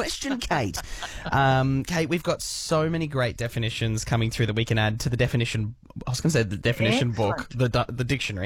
question, Kate. Kate, we've got so many great definitions coming through that we can add to the definition. I was going to say the definition book, the dictionary.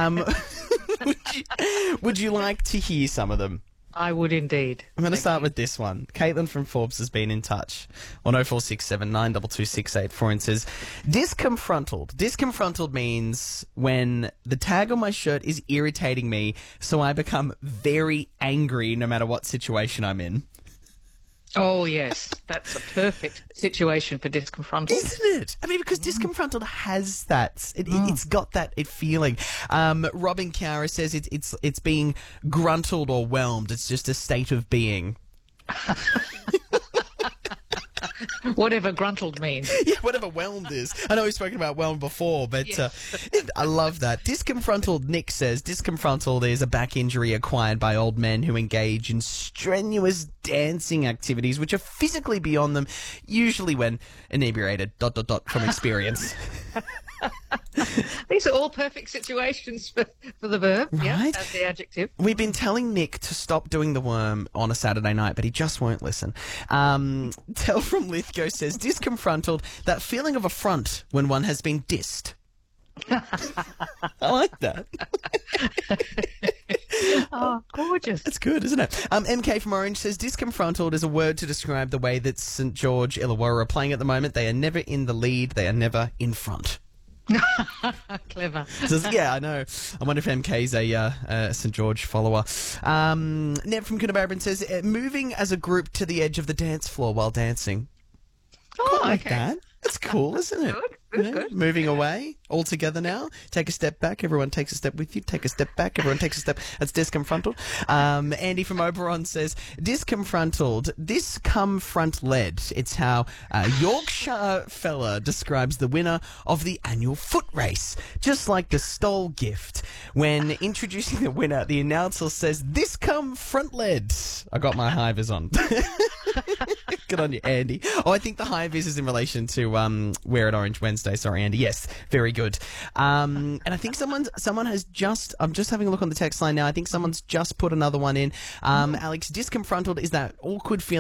Would you like to hear some of them? I would indeed. I'm going to start with this one. Caitlin from Forbes has been in touch on 0467 922 684 and says, disconfronted. Disconfronted means when the tag on my shirt is irritating me, so I become very angry no matter what situation I'm in. Oh, yes. That's a perfect situation for disconfronted. Isn't it? I mean, because disconfronted has that. It's got that feeling. Robin Cowra says it's being gruntled or whelmed. It's just a state of being. Whatever gruntled means. Yeah, whatever whelmed is. I know we've spoken about whelmed before, but I love that. Disconfronted, Nick says, disconfronted is a back injury acquired by old men who engage in strenuous dancing activities which are physically beyond them, usually when inebriated, ... from experience. These are all perfect situations for the verb, right? Yeah, as the adjective. We've been telling Nick to stop doing the worm on a Saturday night, but he just won't listen. Tel from Lithgow says, disconfronted, that feeling of affront when one has been dissed. I like that. Oh, gorgeous. That's good, isn't it? MK from Orange says, disconfronted is a word to describe the way that St George Illawarra are playing at the moment. They are never in the lead. They are never in front. Clever. Yeah, I know. I wonder if MK's a St George follower. Neb from Coonabarabran says, moving as a group to the edge of the dance floor while dancing. Oh, Like okay. that. That's cool, isn't it? Good. Moving away, all together now. Take a step back, everyone takes a step with you. Take a step back, everyone takes a step. That's disconfronted. Andy from Oberon says, disconfronted, this come front led. It's how a Yorkshire fella describes the winner of the annual foot race. Just like the Stoll gift. When introducing the winner, the announcer says, this come front led. I got my high vis on. Good on you, Andy. Oh, I think the high vis is in relation to Wear It Orange Wednesday. Sorry, Andy. Yes, very good. And I think someone has just. I'm just having a look on the text line now. I think someone's just put another one in. Alex, disconfronted is that awkward feeling